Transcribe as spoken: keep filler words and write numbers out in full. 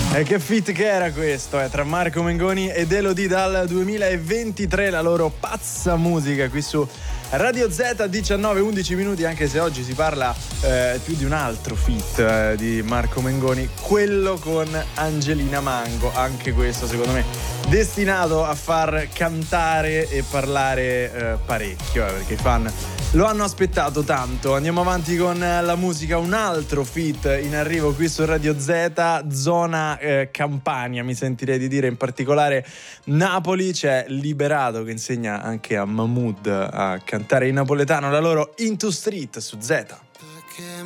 E che feat che era questo, eh, tra Marco Mengoni ed Elodie dal duemilaventitré, la loro pazza musica qui su Radio Z, diciannove undici minuti, anche se oggi si parla eh, più di un altro feat eh, di Marco Mengoni, quello con Angelina Mango, anche questo secondo me destinato a far cantare e parlare eh, parecchio, eh, perché i fan lo hanno aspettato tanto. Andiamo avanti con la musica, un altro feat in arrivo qui su Radio Z, zona eh, Campania, mi sentirei di dire, in particolare Napoli. C'è Liberato che insegna anche a Mahmood a cantare in napoletano, la loro Into Street su Z. Perché